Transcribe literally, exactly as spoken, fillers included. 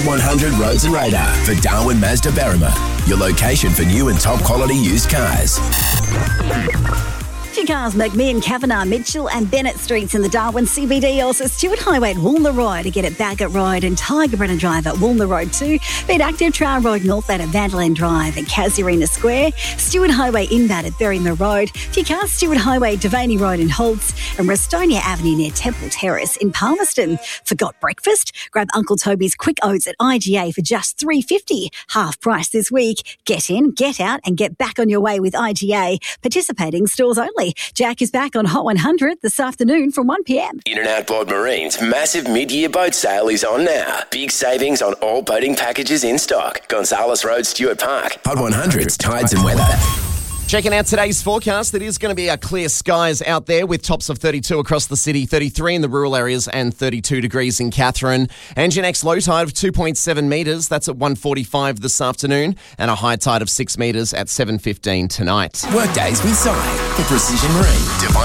one hundred Roads and Radar for Darwin Mazda Berrima, your location for new and top quality used cars. Few cars, McMahon, Kavanagh, Mitchell and Bennett Streets in the Darwin C B D. Also Stewart Highway at Woolner Road to get it back at Road and Tiger Brennan Drive at Woolner Road too. Beat Active Trail Road North at Vandalane Drive and Casuarina Square. Stewart Highway inbound at Berrymer Road. Few cars, Stewart Highway, Devaney Road in Holtz and Restonia Avenue near Temple Terrace in Palmerston. Forgot breakfast? Grab Uncle Toby's Quick Oats at I G A for just three dollars fifty. Half price this week. Get in, get out and get back on your way with I G A. Participating stores only. Jack is back on Hot one hundred this afternoon from one p m. In and Outboard Marine's massive mid-year boat sale is on now. Big savings on all boating packages in stock. Gonzales Road, Stuart Park. Hot one hundred's tides and weather. Checking out today's forecast, it is going to be a clear skies out there with tops of thirty-two across the city, thirty-three in the rural areas and thirty-two degrees in Katherine. Anginex low tide of two point seven metres, that's at one forty-five this afternoon, and a high tide of six metres at seven fifteen tonight. Workdays with Si for Precision Marine. Divine